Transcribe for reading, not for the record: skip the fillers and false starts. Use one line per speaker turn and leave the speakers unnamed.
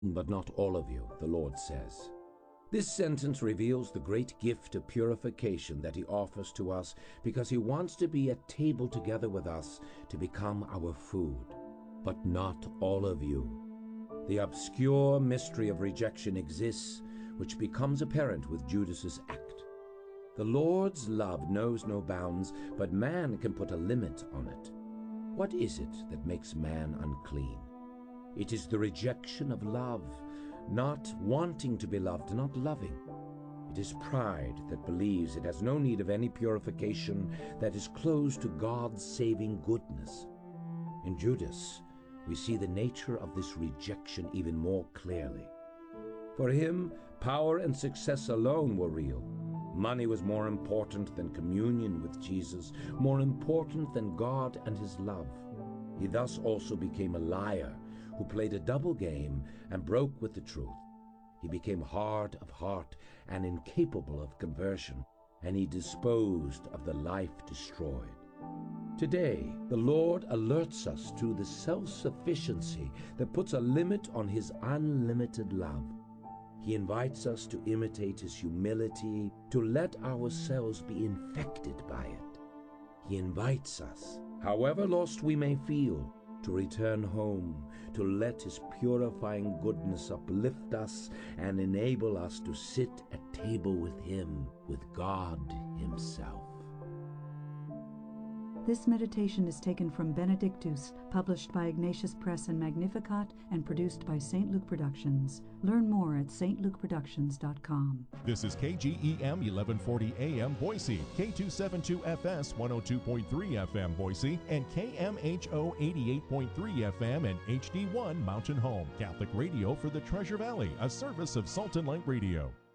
but not all of you, the Lord says. This sentence reveals the great gift of purification that he offers to us because he wants to be at table together with us to become our food. But not all of you. The obscure mystery of rejection exists, which becomes apparent with Judas's act. The Lord's love knows no bounds, but man can put a limit on it. What is it that makes man unclean? It is the rejection of love, not wanting to be loved, not loving. It is pride that believes it has no need of any purification, that is closed to God's saving goodness. In Judas, we see the nature of this rejection even more clearly. For him, power and success alone were real. Money was more important than communion with Jesus, more important than God and his love. He thus also became a liar who played a double game and broke with the truth. He became hard of heart and incapable of conversion, and he disposed of the life destroyed. Today, the Lord alerts us to the self-sufficiency that puts a limit on his unlimited love. He invites us to imitate his humility, to let ourselves be infected by it. He invites us, however lost we may feel, to return home, to let his purifying goodness uplift us and enable us to sit at table with him, with God himself.
This meditation is taken from Benedictus, published by Ignatius Press and Magnificat, and produced by St. Luke Productions. Learn more at stlukeproductions.com.
This is KGEM 1140 AM Boise, K272FS 102.3 FM Boise, and KMHO 88.3 FM and HD1 Mountain Home, Catholic radio for the Treasure Valley, a service of Salt and Light Radio.